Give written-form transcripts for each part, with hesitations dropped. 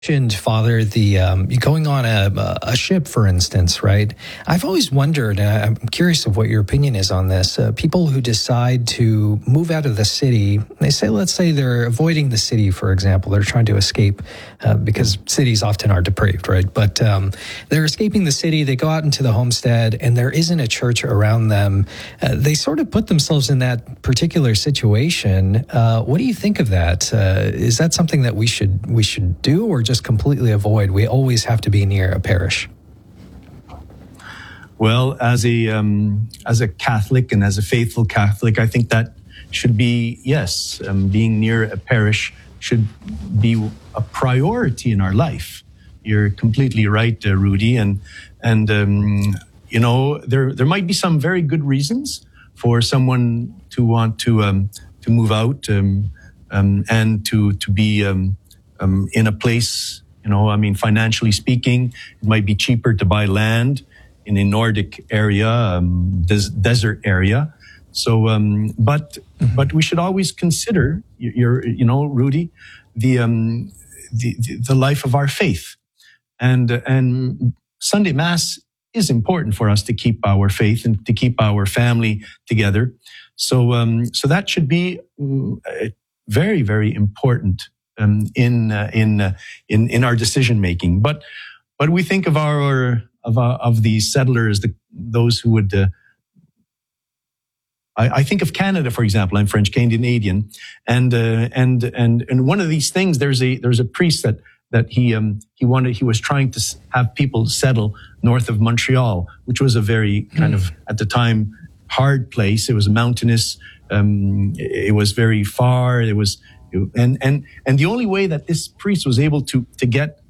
Father, the going on a ship, for instance, right? I've always wondered, and I'm curious of what your opinion is on this. People who decide to move out of the city, let's say they're avoiding the city, for example. They're trying to escape because cities often are depraved, right? But they're escaping the city. They go out into the homestead, and there isn't a church around them. They sort of put themselves in that particular situation. What do you think of that? Is that something that we should do, or just completely avoid? We always have to be near a parish. Well, as a Catholic and as a faithful Catholic, I think that should be, yes, being near a parish should be a priority in our life. You're completely right, Rudy, and you know, there might be some very good reasons for someone to want to move out and to be in a place, you know, I mean, financially speaking, it might be cheaper to buy land in a Nordic area, desert area. So, but we should always consider, you know, Rudy, the life of our faith, and Sunday Mass is important for us to keep our faith and to keep our family together. So that should be very, very important in our decision making. But we think of of the settlers, those who would. I think of Canada, for example. I'm French Canadian, and one of these things, there's a priest that he was trying to have people settle north of Montreal, which was a very kind of, at the time, hard place. It was mountainous. It was very far. It was, and the only way that this priest was able to get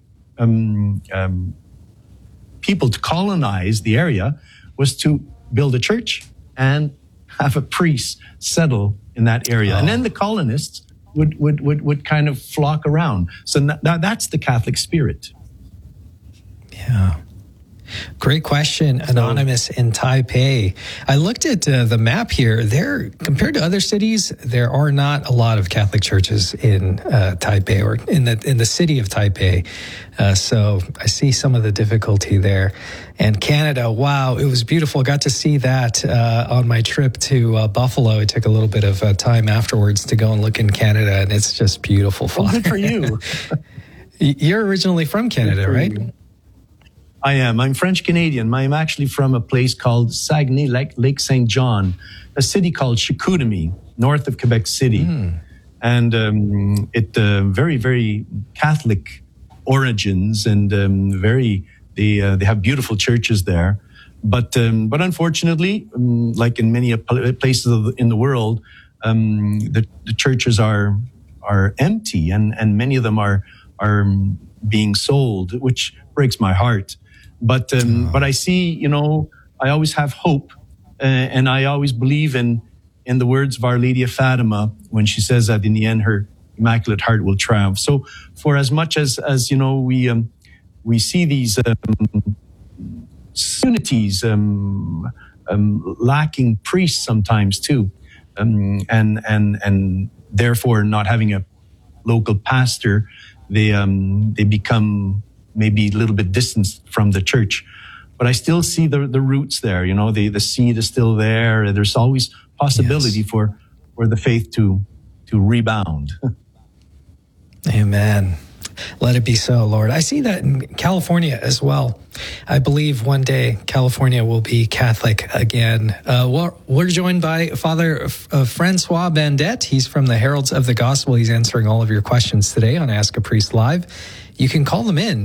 people to colonize the area was to build a church and have a priest settle in that area. And then the colonists would kind of flock around. So that's the Catholic spirit. Yeah. Great question, Anonymous in Taipei. I looked at the map here. There, compared to other cities, there are not a lot of Catholic churches in Taipei, or in the city of Taipei. So I see some of the difficulty there. And Canada, wow, it was beautiful. Got to see that on my trip to Buffalo. I took a little bit of time afterwards to go and look in Canada, and it's just beautiful. Well, good for you. You're originally from Canada, right? I am. I'm French Canadian. I'm actually from a place called Saguenay, Lake St. John, a city called Chicoutimi, north of Quebec City. And it very, very Catholic origins, and they have beautiful churches there. But unfortunately, like in many places in the world, the churches are empty, and many of them are being sold, which breaks my heart. But I see, you know, I always have hope, and I always believe in the words of Our Lady of Fatima when she says that in the end her Immaculate Heart will triumph. So, for as much as you know, we see these unities lacking priests sometimes too, and therefore not having a local pastor, they become maybe a little bit distanced from the church. But I still see the roots there, you know, the seed is still there. There's always possibility for the faith to rebound. Amen. Let it be so, Lord. I see that in California as well. I believe one day California will be Catholic again. We're joined by Father Francois Bandette. He's from the Heralds of the Gospel. He's answering all of your questions today on Ask a Priest Live. You can call them in,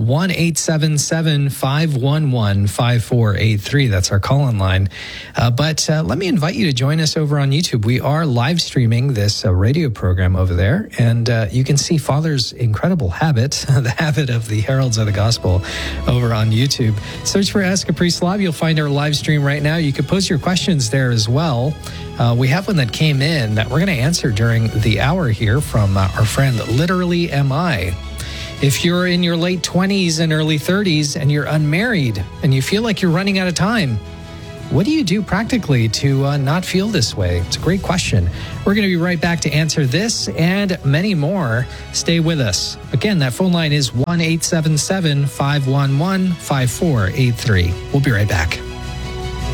1-877-511-5483. That's our call-in line. But let me invite you to join us over on YouTube. We are live streaming this radio program over there, and you can see Father's incredible habit, the habit of the Heralds of the Gospel, over on YouTube. Search for Ask a Priest Live. You'll find our live stream right now. You can post your questions there as well. We have one that came in that we're going to answer during the hour here from our friend Literally Am I. If you're in your late 20s and early 30s and you're unmarried and you feel like you're running out of time, what do you do practically to not feel this way? It's a great question. We're going to be right back to answer this and many more. Stay with us. Again, that phone line is 1-877-511-5483. We'll be right back.